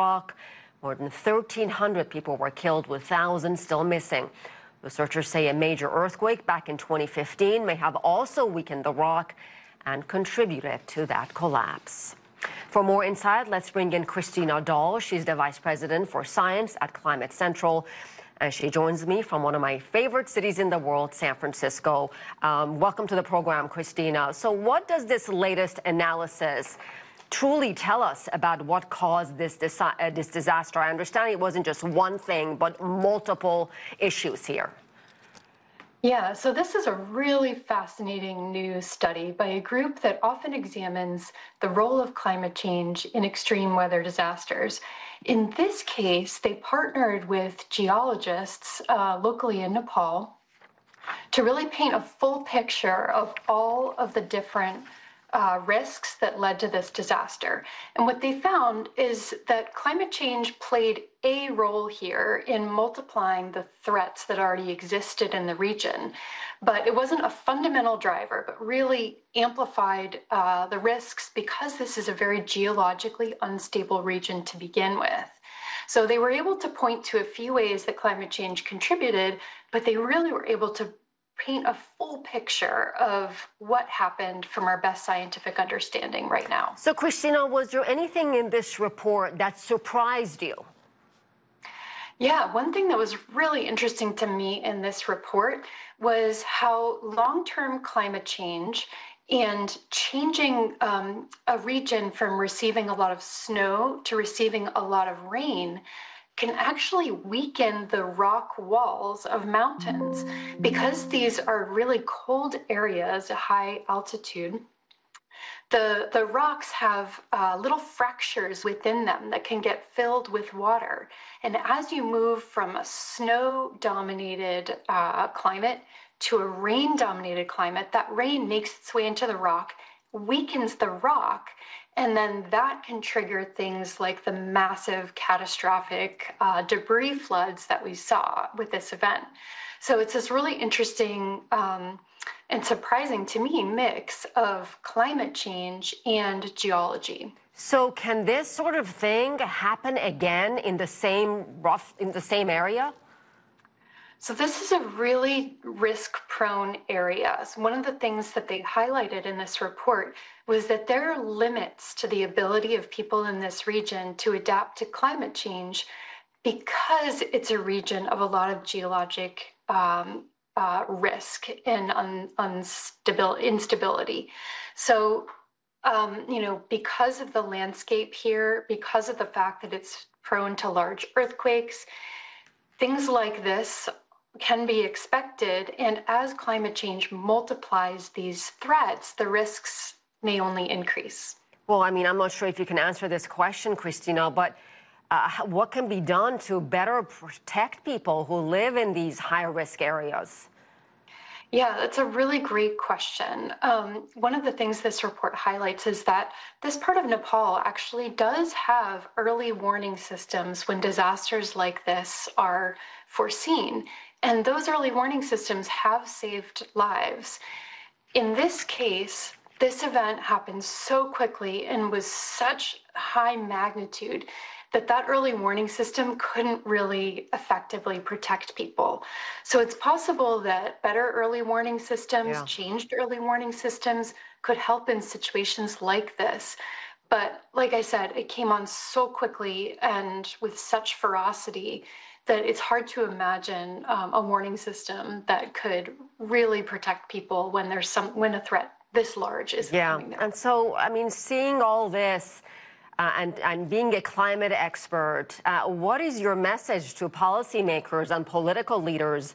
Iraq. More than 1,300 people were killed, with thousands still missing. Researchers say a major earthquake back in 2015 may have also weakened the rock and contributed to that collapse. For more insight, let's bring in Christina Dahl. She's the Vice President for Science at Climate Central, and she joins me from one of my favorite cities in the world, San Francisco. Welcome to the program, Christina. So what does this latest analysis truly tell us about what caused this disaster? I understand it wasn't just one thing, but multiple issues here. Yeah, so this is a really fascinating new study by a group that often examines the role of climate change in extreme weather disasters. In this case, they partnered with geologists locally in Nepal to really paint a full picture of all of the different risks that led to this disaster. And what they found is that climate change played a role here in multiplying the threats that already existed in the region. But it wasn't a fundamental driver, but really amplified the risks because this is a very geologically unstable region to begin with. So they were able to point to a few ways that climate change contributed, but they really were able to paint a full picture of what happened from our best scientific understanding right now. So, Christina, was there anything in this report that surprised you? Yeah, one thing that was really interesting to me in this report was how long-term climate change and changing a region from receiving a lot of snow to receiving a lot of rain can actually weaken the rock walls of mountains. Because these are really cold areas, a high altitude, the rocks have little fractures within them that can get filled with water. And as you move from a snow-dominated climate to a rain-dominated climate, that rain makes its way into the rock, weakens the rock, and then that can trigger things like the massive catastrophic debris floods that we saw with this event. So it's this really interesting and surprising to me mix of climate change and geology. So can this sort of thing happen again in the same area? So this is a really risk-prone area. So one of the things that they highlighted in this report was that there are limits to the ability of people in this region to adapt to climate change because it's a region of a lot of geologic risk and instability. So, because of the landscape here, because of the fact that it's prone to large earthquakes, things like this can be expected, and as climate change multiplies these threats, the risks may only increase. Well, I mean, I'm not sure if you can answer this question, Christina, but what can be done to better protect people who live in these high-risk areas? Yeah, that's a really great question. One of the things this report highlights is that this part of Nepal actually does have early warning systems when disasters like this are foreseen. And those early warning systems have saved lives. In this case, this event happened so quickly and was such high magnitude that that early warning system couldn't really effectively protect people. So it's possible that better early warning systems, changed early warning systems could help in situations like this. But like I said, it came on so quickly and with such ferocity that it's hard to imagine a warning system that could really protect people when when a threat this large is coming there. And so, I mean, seeing all this and being a climate expert, what is your message to policymakers and political leaders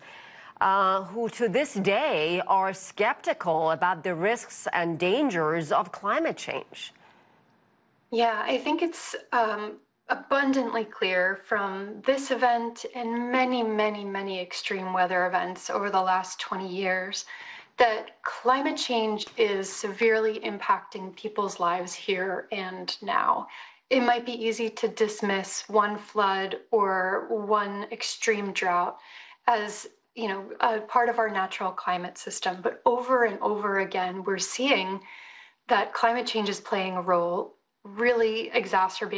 who to this day are skeptical about the risks and dangers of climate change? Yeah, I think it's abundantly clear from this event and many, many, many extreme weather events over the last 20 years that climate change is severely impacting people's lives here and now. It might be easy to dismiss one flood or one extreme drought as a part of our natural climate system, but over and over again, we're seeing that climate change is playing a role, really exacerbating